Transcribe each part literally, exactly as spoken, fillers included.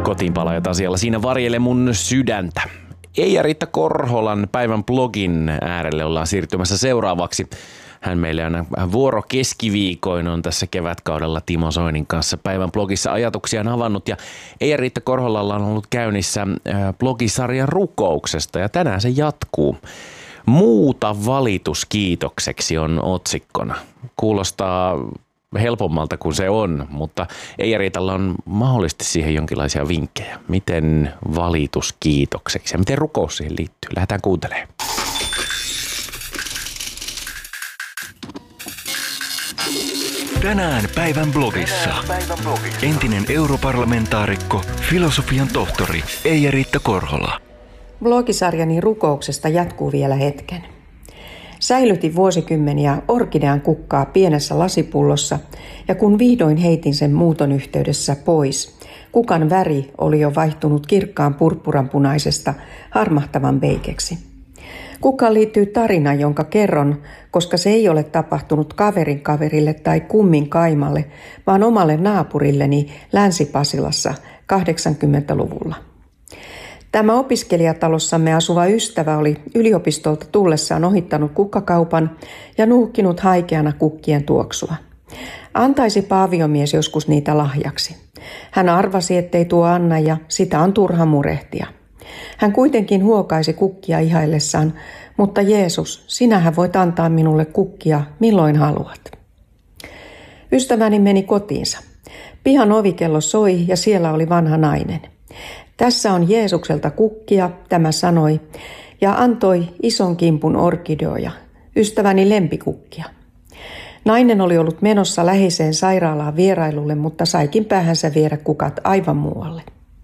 Kotiinpalaajat asialla siinä varjelle mun sydäntä. Eija-Riitta Korholan päivän blogin äärelle ollaan siirtymässä seuraavaksi. Hän meille on vuoro keskiviikoin on tässä kevätkaudella Timo Soinin kanssa päivän blogissa ajatuksiaan avannut. Ja Eija-Riitta Korholalla on ollut käynnissä blogisarjan rukouksesta ja tänään se jatkuu. Muuta valituskiitokseksi on otsikkona. Kuulostaa helpommalta kuin se on, mutta Eija-Riitalla on mahdollisesti siihen jonkinlaisia vinkkejä. Miten valituskiitokseksi ja miten rukous siihen liittyy? Lähdetään kuuntelemaan. Tänään päivän blogissa. Entinen europarlamentaarikko, filosofian tohtori Eija-Riitta Korhola. Blogisarjani rukouksesta jatkuu vielä hetken. Säilytin vuosikymmeniä orkidean kukkaa pienessä lasipullossa ja kun vihdoin heitin sen muuton yhteydessä pois, kukan väri oli jo vaihtunut kirkkaan purppuranpunaisesta harmahtavan veikeksi. Kukkaan liittyy tarina, jonka kerron, koska se ei ole tapahtunut kaverin kaverille tai kummin kaimalle, vaan omalle naapurilleni Länsi-Pasilassa kahdeksankymmentäluvulla. Tämä opiskelijatalossamme asuva ystävä oli yliopistolta tullessaan ohittanut kukkakaupan ja nuuhkinut haikeana kukkien tuoksua. Antaisipa aviomies joskus niitä lahjaksi. Hän arvasi, ettei tuo anna ja sitä on turha murehtia. Hän kuitenkin huokaisi kukkia ihaillessaan, mutta Jeesus, sinähän voit antaa minulle kukkia milloin haluat. Ystäväni meni kotiinsa. Pihan ovikello soi ja siellä oli vanha nainen. Tässä on Jeesukselta kukkia, tämä sanoi, ja antoi ison kimpun orkideoja, ystäväni lempikukkia. Nainen oli ollut menossa läheiseen sairaalaan vierailulle, mutta saikin päähänsä viedä kukat aivan muualle.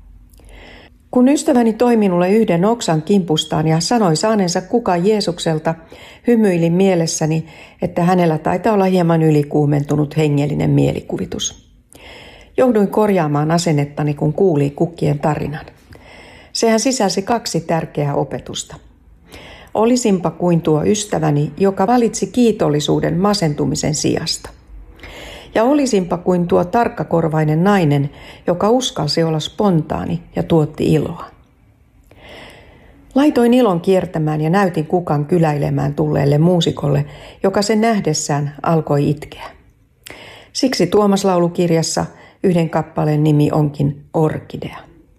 Kun ystäväni toi minulle yhden oksan kimpustaan ja sanoi saaneensa kukan Jeesukselta, hymyilin mielessäni, että hänellä taitaa olla hieman ylikuumentunut hengellinen mielikuvitus. Jouduin korjaamaan asennettani, kun kuuli kukkien tarinan. Sehän sisälsi kaksi tärkeää opetusta. Olisinpa kuin tuo ystäväni, joka valitsi kiitollisuuden masentumisen sijasta. Ja olisinpa kuin tuo tarkkakorvainen nainen, joka uskalsi olla spontaani ja tuotti iloa. Laitoin ilon kiertämään ja näytin kukan kyläilemään tulleelle muusikolle, joka sen nähdessään alkoi itkeä. Siksi Tuomas-laulukirjassa yhden kappaleen nimi onkin Orkidea.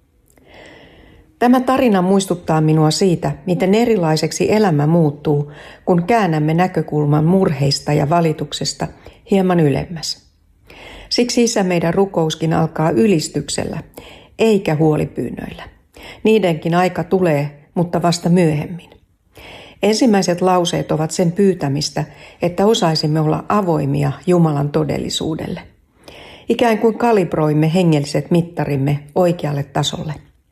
Tämä tarina muistuttaa minua siitä, miten erilaiseksi elämä muuttuu, kun käännämme näkökulman murheista ja valituksesta hieman ylemmäs. Siksi Isä meidän rukouskin alkaa ylistyksellä, eikä huolipyynnöillä. Niidenkin aika tulee, mutta vasta myöhemmin. Ensimmäiset lauseet ovat sen pyytämistä, että osaisimme olla avoimia Jumalan todellisuudelle. Ikään kuin kalibroimme hengelliset mittarimme oikealle tasolle.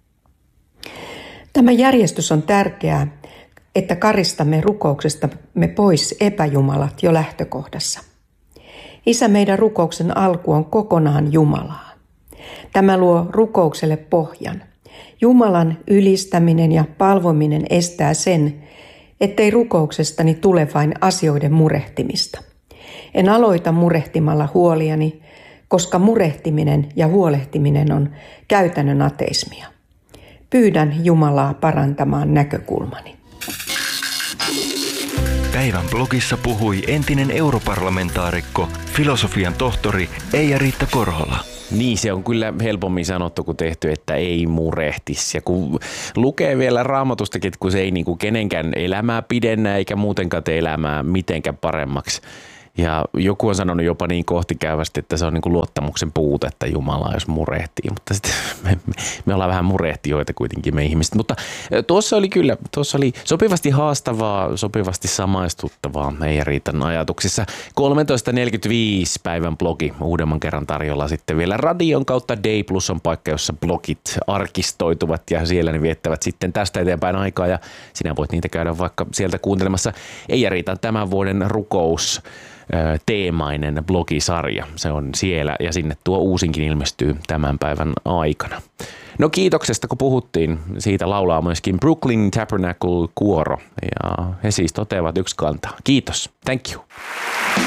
Tämä järjestys on tärkeää, että karistamme rukouksestamme pois epäjumalat jo lähtökohdassa. Isä meidän rukouksen alku on kokonaan Jumalaa. Tämä luo rukoukselle pohjan. Jumalan ylistäminen ja palvominen estää sen, ettei rukouksestani tule vain asioiden murehtimista. En aloita murehtimalla huoliani, koska murehtiminen ja huolehtiminen on käytännön ateismia. Pyydän Jumalaa parantamaan näkökulmani. Päivän blogissa puhui entinen europarlamentaarikko, filosofian tohtori Eija-Riitta Korhola. Niin, se on kyllä helpommin sanottu kuin tehty, että ei murehtis. Ja kun lukee vielä Raamatustakin, että kun se ei niin kuin kenenkään elämää pidennä eikä muutenkaan tee elämää mitenkään paremmaksi. Ja joku on sanonut jopa niin kohtikäyvästi, että se on niin kuin luottamuksen puutetta Jumalaa, jos murehtii. Mutta sitten me, me ollaan vähän murehtijoita kuitenkin me ihmiset. Mutta tuossa oli kyllä, tuossa oli sopivasti haastavaa, sopivasti samaistuttavaa Eija-Riitan ajatuksissa. kolmetoista neljäkymmentäviisi päivän blogi uudemman kerran tarjolla sitten vielä radion kautta. Day Plus on paikka, jossa blogit arkistoituvat ja siellä ne viettävät sitten tästä eteenpäin aikaa. Ja sinä voit niitä käydä vaikka sieltä kuuntelemassa. Eija-Riitan tämän vuoden rukous teemainen blogisarja. Se on siellä ja sinne tuo uusinkin ilmestyy tämän päivän aikana. No kiitoksesta kun puhuttiin, siitä laulaa myöskin Brooklyn Tabernacle kuoro ja he siis toteavat yksi kantaa. Kiitos. Thank you.